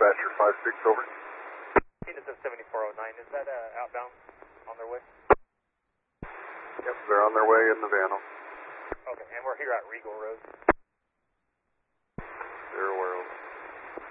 Dispatcher 5-6, over. Units of 7409, is that outbound on their way? Yep, they're on their way in the van. Okay, and we're here at Regal Road.